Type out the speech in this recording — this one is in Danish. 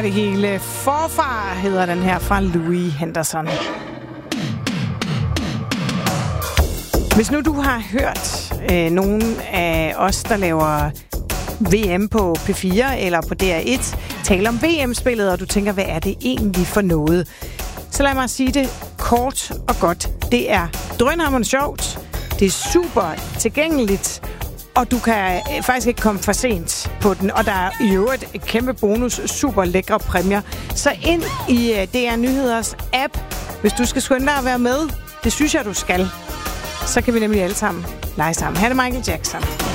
Det hele forfra hedder den her fra Louis Henderson. Hvis nu du har hørt nogen af os, der laver VM på P4 eller på DR1, tale om VM-spillet, og du tænker, hvad er det egentlig for noget? Så lad mig sige det kort og godt. Det er drønhammerende sjovt, det er super tilgængeligt, og du kan faktisk ikke komme for sent på den. Og der er i øvrigt et kæmpe bonus, super lækre præmier. Så ind i DR Nyheders app, hvis du skal skynde dig at være med. Det synes jeg, du skal. Så kan vi nemlig alle sammen lege sammen. Her er det Michael Jackson.